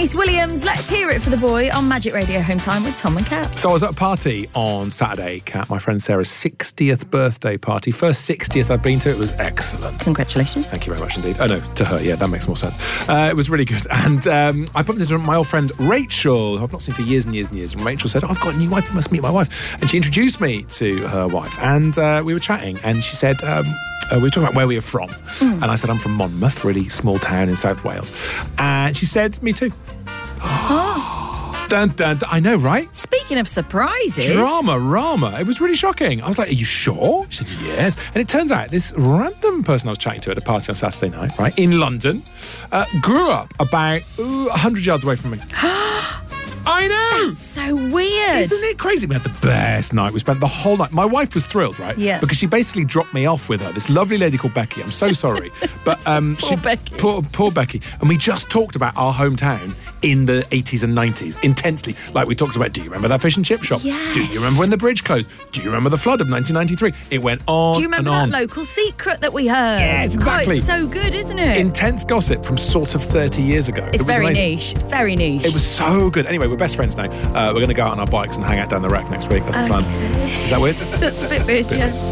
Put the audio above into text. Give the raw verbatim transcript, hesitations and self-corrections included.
Denise Williams, let's hear it for the boy on Magic Radio Home Time with Tom and Kat. So I was at a party on Saturday, Kat, my friend Sarah's sixtieth birthday party. First sixtieth I've been to. It was excellent. Congratulations. Thank you very much indeed. Oh, no, to her, yeah, that makes more sense. Uh, it was really good. And um, I bumped into my old friend Rachel, who I've not seen for years and years and years. And Rachel said, oh, I've got a new wife, you must meet my wife. And she introduced me to her wife. And uh, we were chatting, and she said, um, uh, we were talking about where we were from. Mm. And I said, I'm from Monmouth, really small town in South Wales. And she said, me too. Oh. Dun, dun, dun. I know, right? Speaking of surprises. Drama, rama. It was really shocking. I was like, are you sure? She said, yes. And it turns out this random person I was chatting to at a party on Saturday night, right, in London, uh, grew up about ooh, one hundred yards away from me. I know! That's so weird. Isn't it crazy? We had the best night. We spent the whole night. My wife was thrilled, right? Yeah. Because she basically dropped me off with her, this lovely lady called Becky. I'm so sorry. But um, poor she, Becky. Poor, poor Becky. And we just talked about our hometown in the eighties and nineties intensely. Like we talked about, do you remember that fish and chip shop? Yes. Do you remember when the bridge closed? Do you remember the flood of nineteen ninety-three? It went on Do you remember and that on. local secret that we heard? Yes, exactly. Oh, it's so good, isn't it? Intense gossip from sort of thirty years ago. It's it was very amazing. niche. It's very niche. It was so good. Anyway, we're best friends now. Uh, we're going to go out on our bikes and hang out down the rack next week. That's the Okay. plan. Is that weird? That's a bit weird, yes.